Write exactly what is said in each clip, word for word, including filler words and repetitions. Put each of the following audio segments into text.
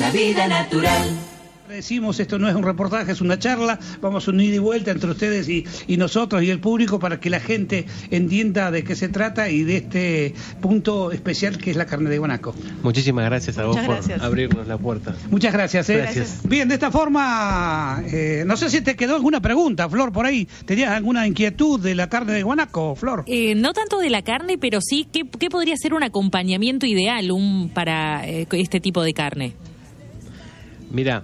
la vida natural. Decimos, esto no es un reportaje, es una charla, vamos a unir y vuelta entre ustedes y, y nosotros y el público para que la gente entienda de qué se trata y de este punto especial que es la carne de guanaco. Muchísimas gracias a Muchas vos gracias. por abrirnos la puerta. Muchas gracias. ¿eh? Gracias. Bien, de esta forma, eh, no sé si te quedó alguna pregunta, Flor, por ahí. ¿Tenías alguna inquietud de la carne de guanaco, Flor? Eh, no tanto de la carne, pero sí, ¿qué, qué podría ser un acompañamiento ideal un, para eh, este tipo de carne? Mira,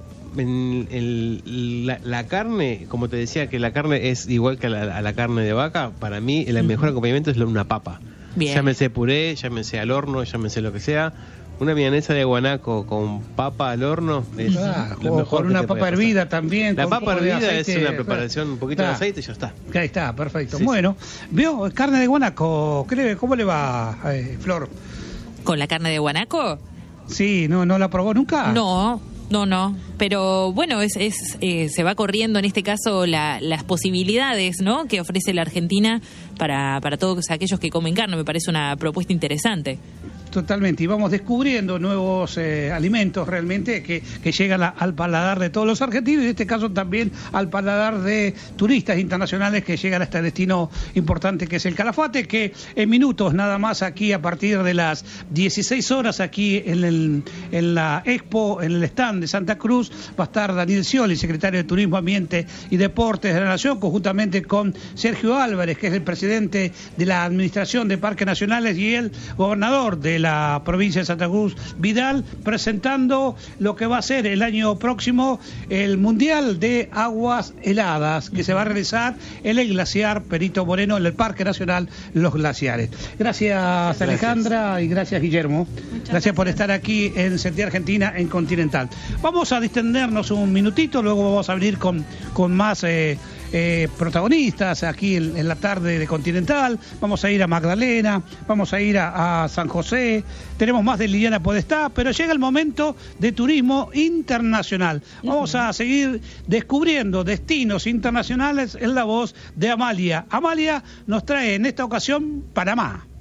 en, el, la, la carne, como te decía, que la carne es igual que a la, a la carne de vaca, para mí el uh-huh. mejor acompañamiento es una papa. Bien. Llámese puré, llámese al horno, llámese lo que sea. Una milanesa de guanaco con papa al horno es ah, lo mejor. Con una papa hervida también. La papa hervida es una preparación, un poquito ah, de aceite y ya está. Ahí está, perfecto. Sí, bueno, sí. vio, carne de guanaco, ¿cree? ¿Cómo le va, eh, Flor? ¿Con la carne de guanaco? Sí, ¿no, no la probó nunca? No. No, no, pero bueno, es, es eh, se va corriendo en este caso la, las posibilidades, ¿no?, que ofrece la Argentina para, para todos aquellos que comen carne. Me parece una propuesta interesante. Totalmente, y vamos descubriendo nuevos eh, alimentos realmente que, que llegan a, al paladar de todos los argentinos y en este caso también al paladar de turistas internacionales que llegan a este destino importante que es el Calafate, que en minutos nada más aquí a partir de las dieciséis horas aquí en, el, en la Expo, en el stand de Santa Cruz, va a estar Daniel Scioli, secretario de Turismo, Ambiente y Deportes de la Nación, conjuntamente con Sergio Álvarez, que es el presidente de la Administración de Parques Nacionales y el gobernador de la provincia de Santa Cruz, Vidal, presentando lo que va a ser el año próximo el Mundial de Aguas Heladas, que se va a realizar en el glaciar Perito Moreno, en el Parque Nacional Los Glaciares. Gracias, gracias. Alejandra, y gracias, Guillermo. Gracias, gracias por estar aquí en Sentir Argentina en Continental. Vamos a distendernos un minutito, luego vamos a venir con, con más eh, eh, protagonistas aquí en, en la tarde de Continental. Vamos a ir a Magdalena, vamos a ir a, a San José, tenemos más de Liliana Podestá, pero llega el momento de turismo internacional. Vamos a seguir descubriendo destinos internacionales en la voz de Amalia. Amalia nos trae en esta ocasión Panamá.